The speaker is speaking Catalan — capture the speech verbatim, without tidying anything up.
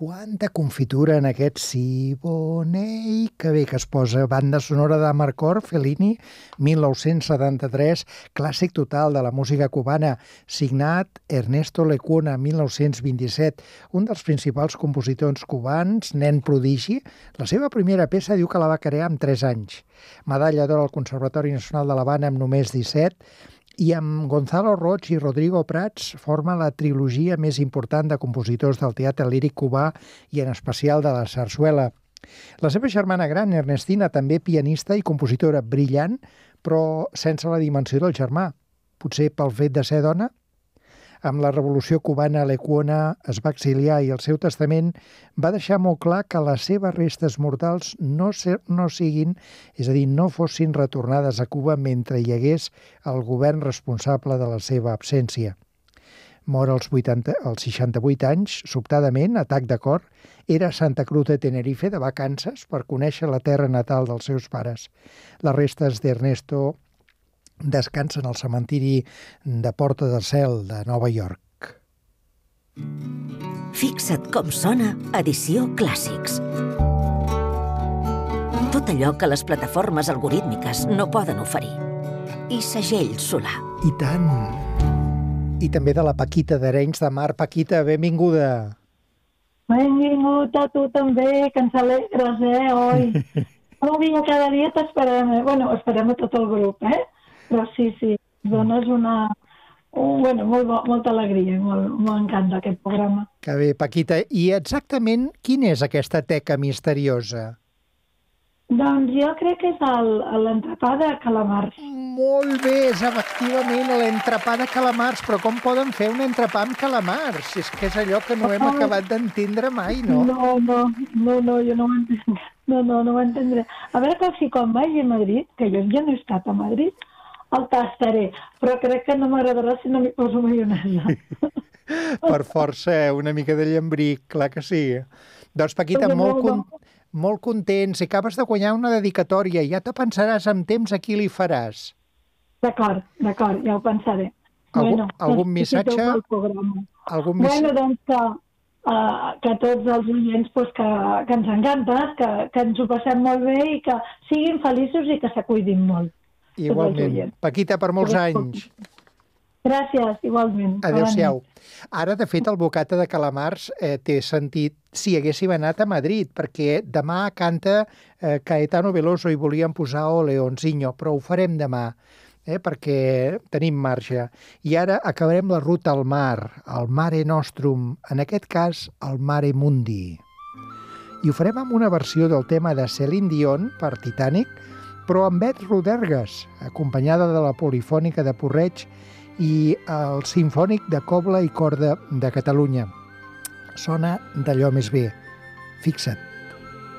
quanta confitura en aquest Siboney, que bé que es posa. Banda sonora d'Amarcord, Fellini, mil nou-cents setanta-tres, clàssic total de la música cubana, signat Ernesto Lecuona, mil nou-cents vint-i-set, un dels principals compositors cubans, nen prodigi. La seva primera peça diu que la va crear amb tres anys. Medalla d'or al Conservatori Nacional de l'Havana amb només disset, i amb Gonzalo Roig i Rodrigo Prats forma la trilogia més important de compositors del teatre líric cubà i en especial de la sarsuela. La seva germana gran, Ernestina, també pianista i compositora brillant, però sense la dimensió del germà. Potser pel fet de ser dona? Amb la Revolució Cubana, Lecuona es va exiliar i el seu testament va deixar molt clar que les seves restes mortals no, ser, no siguin, és a dir, no fossin retornades a Cuba mentre hi hagués el govern responsable de la seva absència. Mor als, vuitanta, als seixanta-vuit anys, sobtadament, atac de cor, era a Santa Cruz de Tenerife de vacances per conèixer la terra natal dels seus pares. Les restes d'Ernesto descansen al cementiri de Porta del Cel de Nova York. Fixa't com sona Edició Clàssics. Tot allò que les plataformes algorítmiques no poden oferir. I segell Solà. I tant! I també de la Paquita d'Arenys de Mar. Paquita, benvinguda! Benvingut a tu també, que ens alegres, eh, oi? No, vinga, cada dia t'esperem, eh? Bueno, esperem a tot el grup, eh? Però sí, sí, dones una... Un, bueno, molt, molta alegria, molt, m'encanta aquest programa. Que bé, Paquita. I exactament quina és aquesta teca misteriosa? Doncs jo crec que és l'entrepà de calamars. Molt bé, és efectivament l'entrepà de calamars, però com poden fer un entrepà amb calamars? És que és allò que no hem acabat d'entendre mai, no? No, no, no, no, jo no ho entenc. No, no, no ho entendré. A veure que si quan vagi a Madrid, que jo ja no he estat a Madrid, el tastaré, però crec que no m'agradarà si no m'hi poso maionesa. Per força, una mica de llambric, clar que sí. Doncs, Paquita, molt, con molt contents. Acabes de guanyar una dedicatòria. Ja te pensaràs amb temps a qui li faràs. D'acord, d'acord, ja ho pensaré. Algú, bueno, algun missatge? Algun miss... Bueno, doncs que, uh, que tots els oients pues, que, que ens encanta, que, que ens ho passem molt bé i que siguin feliços i que s'acuidin molt. Igualment. Paquita, per molts anys. Gràcies, igualment. Adéu-siau. Ara, de fet, el bocata de calamars eh, té sentit si haguéssim anat a Madrid, perquè demà canta eh, Caetano Veloso i volíem posar O Leonzinho, però ho farem demà, eh, perquè tenim marge. I ara acabarem la ruta al mar, al Mare Nostrum, en aquest cas, al Mare Mundi. I ho farem amb una versió del tema de Celine Dion per Titanic, però amb Bet Rodergas, acompanyada de la Polifònica de Porreig i el Simfònic de Cobla i Corda de Catalunya. Sona d'allò més bé. Fixa't.